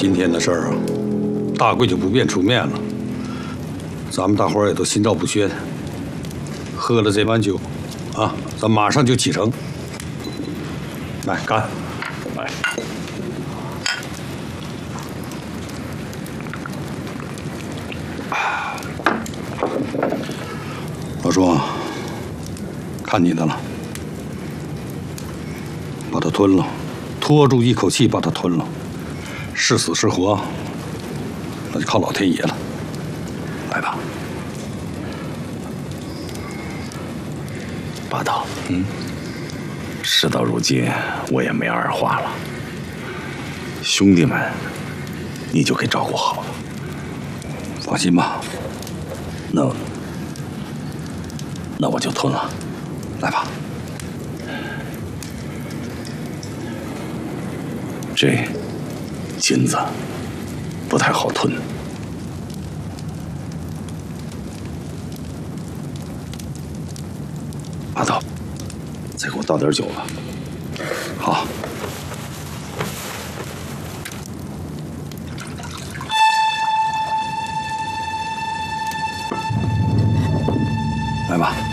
今天的事儿啊，大贵就不便出面了。咱们大伙儿也都心照不宣。喝了这碗酒，啊，咱马上就启程。来，干！来。老庄，看你的了，把它吞了，拖住一口气把它吞了。是死是活，那就靠老天爷了。来吧。 霸道，事到如今，我也没二话了。兄弟们，你就给照顾好了。 放心吧。 那我就吞了。 来吧。 这金子不太好吞。霸道，再给我倒点酒吧。 好。来吧。